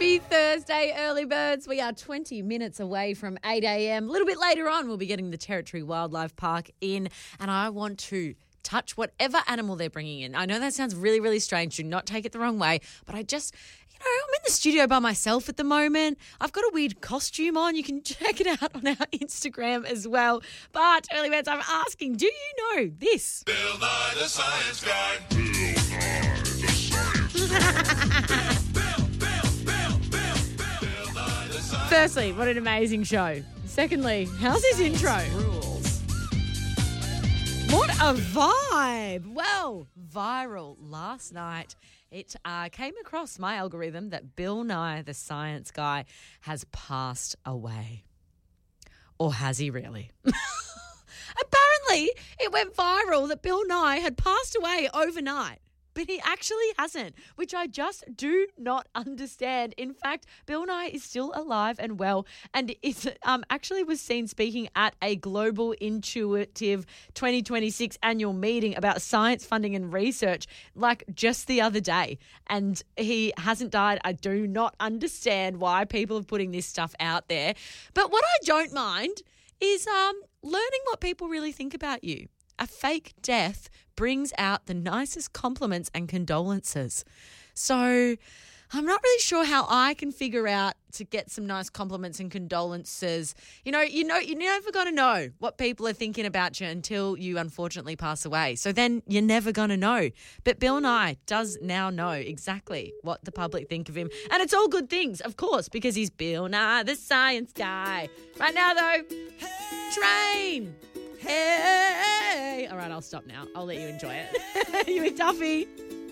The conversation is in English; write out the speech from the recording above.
Happy Thursday, early birds. We are 20 minutes away from 8 a.m. A little bit later on, we'll be getting the Territory Wildlife Park in, and I want to touch whatever animal they're bringing in. I know that sounds really, really strange. Do not take it the wrong way, but I just, I'm in the studio by myself at the moment. I've got a weird costume on. You can check it out on our Instagram as well. But, early birds, I'm asking, do you know this? Bill Nye the Science Guy. Bill Nye the Science Guy. Firstly, what an amazing show. Secondly, how's his intro? Rules. What a vibe. Well, viral last night. It came across my algorithm that Bill Nye, the Science Guy, has passed away. Or has he really? Apparently, it went viral that Bill Nye had passed away overnight. But he actually hasn't, which I just do not understand. In fact, Bill Nye is still alive and well, and is actually was seen speaking at a Global Intuitive 2026 annual meeting about science funding and research, like just the other day. And he hasn't died. I do not understand why people are putting this stuff out there. But what I don't mind is learning what people really think about you. A fake death brings out the nicest compliments and condolences. So I'm not really sure how I can figure out to get some nice compliments and condolences. You're never going to know what people are thinking about you until you unfortunately pass away. So then you're never going to know. But Bill Nye does now know exactly what the public think of him. And it's all good things, of course, because he's Bill Nye, the Science Guy. Right now, though, Train. Hey! All right, I'll stop now. I'll let you enjoy it. You with Duffy.